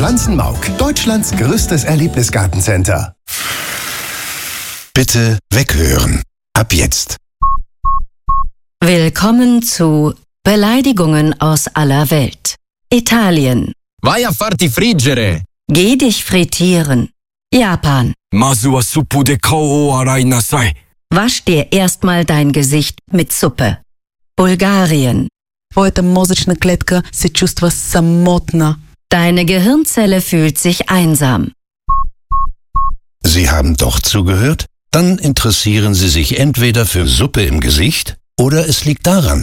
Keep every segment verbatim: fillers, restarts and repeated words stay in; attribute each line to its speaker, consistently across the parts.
Speaker 1: Schanzenmauk, Deutschlands größtes Erlebnisgartencenter.
Speaker 2: Bitte weghören. Ab jetzt.
Speaker 3: Willkommen zu Beleidigungen aus aller Welt. Italien.
Speaker 4: Vai a farti friggere.
Speaker 3: Geh dich frittieren. Japan.
Speaker 5: Mazu wa suppu de kao o arai nasai.
Speaker 3: Wasch dir erstmal dein Gesicht mit Suppe. Bulgarien.
Speaker 6: Твоята мозъчна клетка се чувства самотна.
Speaker 3: Deine Gehirnzelle fühlt sich einsam.
Speaker 2: Sie haben doch zugehört? Dann interessieren Sie sich entweder für Suppe im Gesicht oder es liegt daran.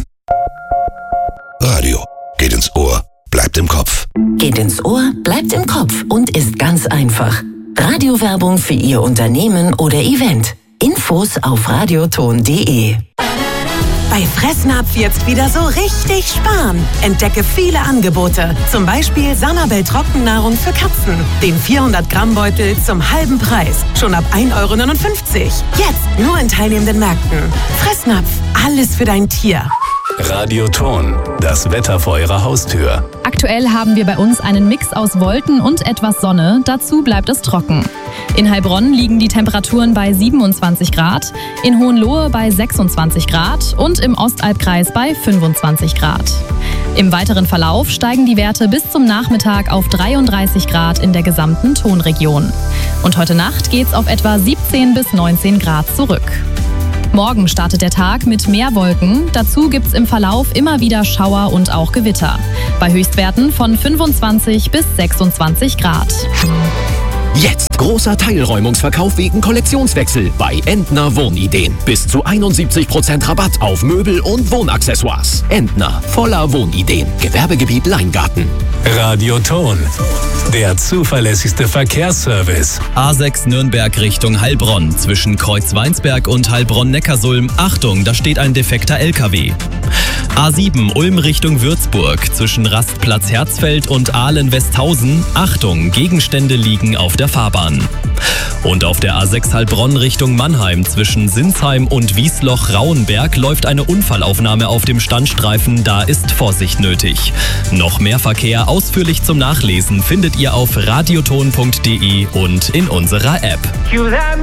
Speaker 2: Radio geht ins Ohr, bleibt im Kopf.
Speaker 7: Geht ins Ohr, bleibt im Kopf und ist ganz einfach. Radiowerbung für Ihr Unternehmen oder Event. Infos auf radioton punkt de.
Speaker 8: Bei Fressnapf jetzt wieder so richtig sparen. Entdecke viele Angebote. Zum Beispiel Sanabel Trockennahrung für Katzen. Den vierhundert Gramm Beutel zum halben Preis. Schon ab ein Euro neunundfünfzig. Jetzt nur in teilnehmenden Märkten. Fressnapf, alles für dein Tier.
Speaker 9: Radioton, das Wetter vor Ihrer Haustür.
Speaker 10: Aktuell haben wir bei uns einen Mix aus Wolken und etwas Sonne. Dazu bleibt es trocken. In Heilbronn liegen die Temperaturen bei siebenundzwanzig Grad, in Hohenlohe bei sechsundzwanzig Grad und im Ostalbkreis bei fünfundzwanzig Grad. Im weiteren Verlauf steigen die Werte bis zum Nachmittag auf dreiunddreißig Grad in der gesamten Tonregion. Und heute Nacht geht's auf etwa siebzehn bis neunzehn Grad zurück. Morgen startet der Tag mit mehr Wolken. Dazu gibt's im Verlauf immer wieder Schauer und auch Gewitter. Bei Höchstwerten von fünfundzwanzig bis sechsundzwanzig Grad.
Speaker 11: Jetzt großer Teilräumungsverkauf wegen Kollektionswechsel bei Entner Wohnideen. Bis zu einundsiebzig Prozent Rabatt auf Möbel und Wohnaccessoires. Entner, voller Wohnideen. Gewerbegebiet Leingarten.
Speaker 9: Radioton, der zuverlässigste Verkehrsservice.
Speaker 12: A sechs Nürnberg Richtung Heilbronn. Zwischen Kreuzweinsberg und Heilbronn-Neckarsulm. Achtung, da steht ein defekter L K W. A sieben Ulm Richtung Würzburg. Zwischen Rastplatz Herzfeld und Ahlen-Westhausen. Achtung, Gegenstände liegen auf der Fahrbahn. Und auf der A sechs Heilbronn Richtung Mannheim zwischen Sinsheim und Wiesloch-Rauenberg läuft eine Unfallaufnahme auf dem Standstreifen. Da ist Vorsicht nötig. Noch mehr Verkehr ausführlich zum Nachlesen findet ihr auf radioton punkt de und in unserer App.